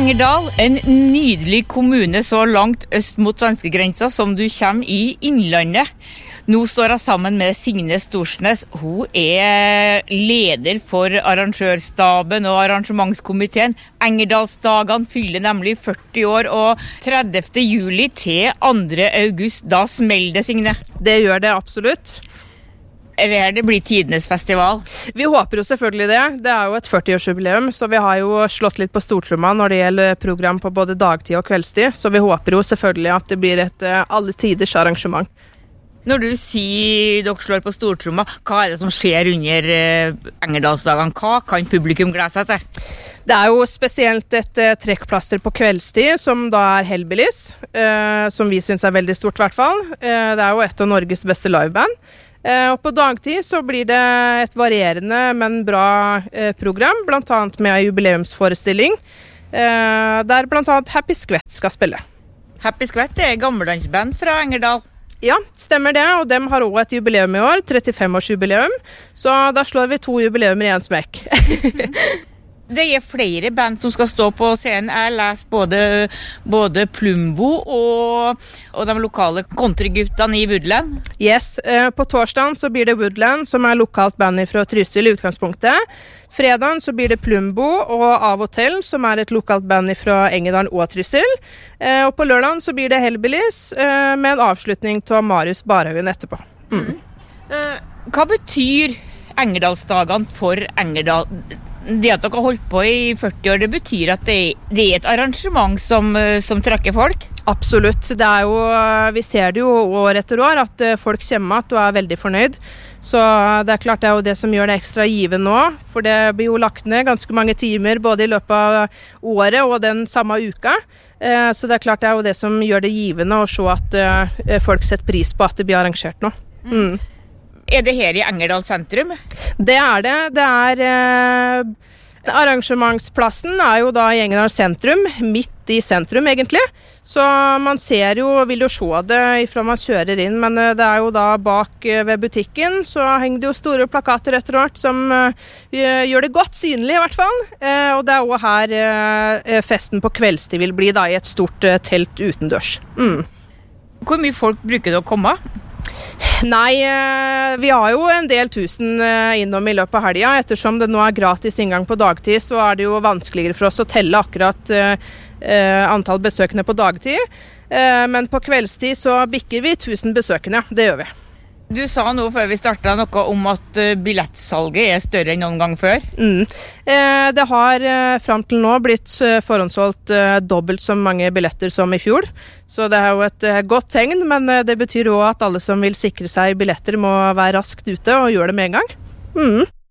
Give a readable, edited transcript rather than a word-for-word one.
Engerdal, en nydelig kommune så langt øst mot svenskegrensa som du kommer i Innlandet. Nå står jeg sammen med Signe Storsnes. Hun leder for arrangørstaben og arrangementskomiteen. Engerdalsdagene fyller nemlig 40 år, og 30. juli til 2. august, da smeller det, Signe. Det gjør det absolutt. Det blir tidenes festival. Vi håper jo selvfølgelig det. Det jo et 40-årsjubileum, så vi har jo slått litt på stortromma når det gjelder program på både dagtid og kveldstid, så vi håper jo selvfølgelig at det blir et alle tiders arrangement. Når du sier dere slår på stortromma, hva det som skjer under Engerdalsdagene? Hva kan publikum glede seg til? Det jo spesielt et trekkplaster på kveldstid, som da Hellbillies, som vi synes veldig stort i hvert fall. Det jo et av Norges beste liveband. Og på dagtid så blir det et varierende, men bra program, blant annet med en jubileumsforestilling, der blant annet Happy Skvett skal spille. Happy Skvett gammeldansband fra Engerdal. Ja, stemmer det, og de har også et jubileum i år, 35-årsjubileum, så da slår vi 2 jubileumer i en smekk. Det flere band som skal stå på scenen. Jeg leser både Plumbo og de lokale countryguttene i Woodland. Yes, på torsdagen så blir det Woodland, som lokalt band fra Trysil i utgangspunktet. Fredagen så blir det Plumbo og Av og til, som et lokalt band fra Engerdal og Trysil. Og på lørdagen så blir det Hellbillies, med en avslutning til Marius Barhaugen etterpå. Hva betyr Engerdalsdagene for Engerdal? Det at dere har holdt på i 40 år, det betyr at det et arrangement som trekker folk? Absolutt. Det jo, vi ser det jo år etter år, at folk kommer at og veldig fornøyd. Så det klart det jo det som gjør det ekstra givende nå, for det blir jo lagt ned ganske mange timer, både i løpet av året og den samme uka. Så det klart det jo det som gjør det givende å se at folk setter pris på at det blir arrangert nå. Det her i Engerdal sentrum? Det det. Det arrangementsplassen jo da i Engerdal sentrum, midt i sentrum egentlig. Så man ser jo, vil jo se det ifra man kjører inn, men det jo da bak ved butikken, så henger det jo store plakater etter hvert som gjør det godt synlig i hvert fall. Og det også her festen på kveldstid vil bli da i et stort telt utendørs. Hvor mye folk bruker det å komme? Nei, vi har jo en del tusen innom i løpet av helga. Ettersom det nå gratis inngang på dagtid, så det jo vanskeligere for oss å telle akkurat antall besøkende på dagtid. Men på kveldstid så bikker vi 1000 besøkende, det gjør vi. Du sa nå før vi startet noe om at billettsalget større enn noen gang før. Det har frem til nå blitt forhåndsholdt dobbelt så mange billetter som i fjor. Så det jo et godt tegn, men det betyr også at alle som vil sikre seg billetter må være raskt ute og gjøre det med en gang.